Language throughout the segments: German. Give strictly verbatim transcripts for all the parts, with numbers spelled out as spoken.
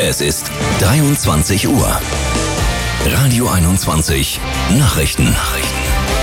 Es ist dreiundzwanzig Uhr. Radio einundzwanzig Nachrichten. Nachrichten.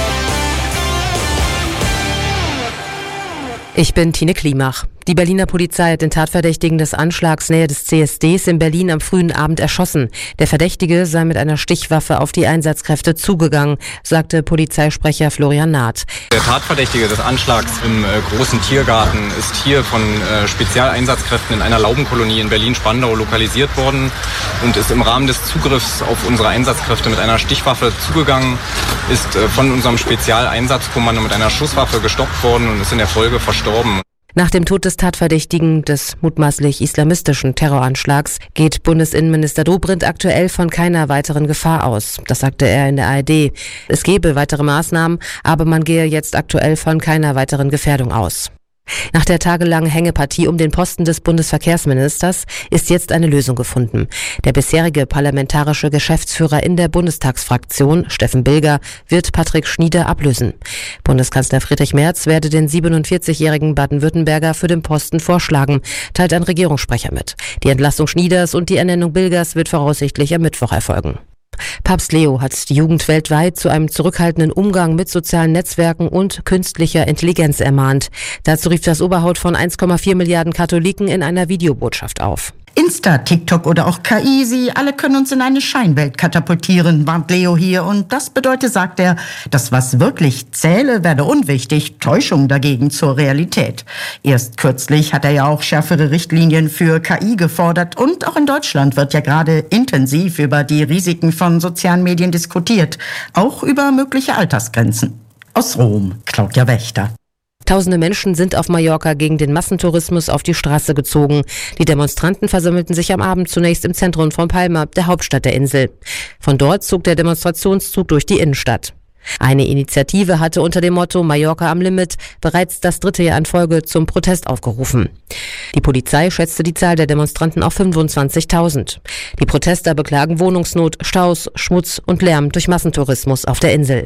Ich bin Tine Klimach. Die Berliner Polizei hat den Tatverdächtigen des Anschlags nähe des C S Ds in Berlin am frühen Abend erschossen. Der Verdächtige sei mit einer Stichwaffe auf die Einsatzkräfte zugegangen, sagte Polizeisprecher Florian Naht. Der Tatverdächtige des Anschlags im äh, großen Tiergarten ist hier von äh, Spezialeinsatzkräften in einer Laubenkolonie in Berlin-Spandau lokalisiert worden und ist im Rahmen des Zugriffs auf unsere Einsatzkräfte mit einer Stichwaffe zugegangen, ist äh, von unserem Spezialeinsatzkommando mit einer Schusswaffe gestoppt worden und ist in der Folge verstorben. Nach dem Tod des Tatverdächtigen des mutmaßlich islamistischen Terroranschlags geht Bundesinnenminister Dobrindt aktuell von keiner weiteren Gefahr aus. Das sagte er in der A R D. Es gebe weitere Maßnahmen, aber man gehe jetzt aktuell von keiner weiteren Gefährdung aus. Nach der tagelangen Hängepartie um den Posten des Bundesverkehrsministers ist jetzt eine Lösung gefunden. Der bisherige parlamentarische Geschäftsführer in der Bundestagsfraktion, Steffen Bilger, wird Patrick Schnieder ablösen. Bundeskanzler Friedrich Merz werde den siebenundvierzigjährigen Baden-Württemberger für den Posten vorschlagen, teilt ein Regierungssprecher mit. Die Entlassung Schnieders und die Ernennung Bilgers wird voraussichtlich am Mittwoch erfolgen. Papst Leo hat die Jugend weltweit zu einem zurückhaltenden Umgang mit sozialen Netzwerken und künstlicher Intelligenz ermahnt. Dazu rief das Oberhaupt von eins Komma vier Milliarden Katholiken in einer Videobotschaft auf. Insta, TikTok oder auch K I, sie alle können uns in eine Scheinwelt katapultieren, warnt Leo hier. Und das bedeutet, sagt er, das, was wirklich zähle, werde unwichtig, Täuschung dagegen zur Realität. Erst kürzlich hat er ja auch schärfere Richtlinien für K I gefordert. Und auch in Deutschland wird ja gerade intensiv über die Risiken von sozialen Medien diskutiert. Auch über mögliche Altersgrenzen. Aus Rom, Claudia Wächter. Tausende Menschen sind auf Mallorca gegen den Massentourismus auf die Straße gezogen. Die Demonstranten versammelten sich am Abend zunächst im Zentrum von Palma, der Hauptstadt der Insel. Von dort zog der Demonstrationszug durch die Innenstadt. Eine Initiative hatte unter dem Motto Mallorca am Limit bereits das dritte Jahr in Folge zum Protest aufgerufen. Die Polizei schätzte die Zahl der Demonstranten auf fünfundzwanzigtausend. Die Protester beklagen Wohnungsnot, Staus, Schmutz und Lärm durch Massentourismus auf der Insel.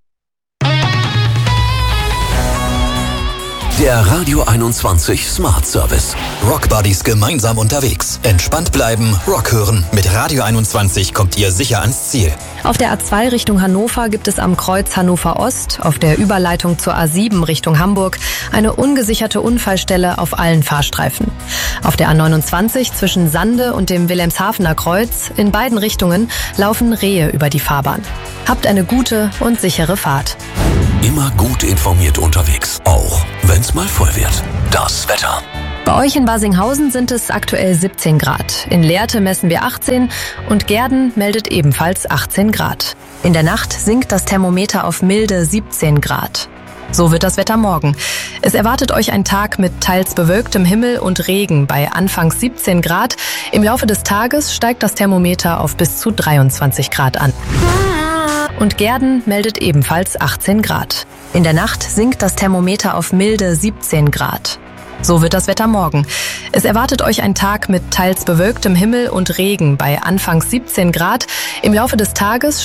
Der Radio einundzwanzig Smart Service. Rock Buddies gemeinsam unterwegs. Entspannt bleiben, Rock hören. Mit Radio einundzwanzig kommt ihr sicher ans Ziel. Auf der A zwei Richtung Hannover gibt es am Kreuz Hannover Ost, auf der Überleitung zur A sieben Richtung Hamburg, eine ungesicherte Unfallstelle auf allen Fahrstreifen. Auf der A neunundzwanzig zwischen Sande und dem Wilhelmshavener Kreuz in beiden Richtungen laufen Rehe über die Fahrbahn. Habt eine gute und sichere Fahrt. Immer gut informiert unterwegs, auch wenn's mal voll wird. Das Wetter. Bei euch in Barsinghausen sind es aktuell siebzehn Grad. In Lehrte messen wir achtzehn und Gehrden meldet ebenfalls achtzehn Grad. In der Nacht sinkt das Thermometer auf milde siebzehn Grad. So wird das Wetter morgen. Es erwartet euch ein Tag mit teils bewölktem Himmel und Regen bei anfangs siebzehn Grad. Im Laufe des Tages steigt das Thermometer auf bis zu dreiundzwanzig Grad an. Und Gehrden meldet ebenfalls achtzehn Grad. In der Nacht sinkt das Thermometer auf milde siebzehn Grad. So wird das Wetter morgen. Es erwartet euch ein Tag mit teils bewölktem Himmel und Regen bei anfangs siebzehn Grad. Im Laufe des Tages